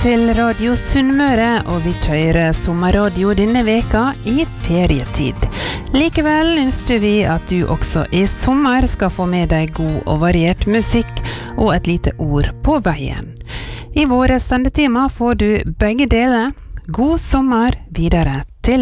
til Radio Sunnmøre, og vi kjører sommerradio denne veka i ferietid. Likevel ønsker vi at du også i sommer skal få med deg god og variert musikk og et lite ord på veien. I våre sendetimer får du begge deler. God sommer videre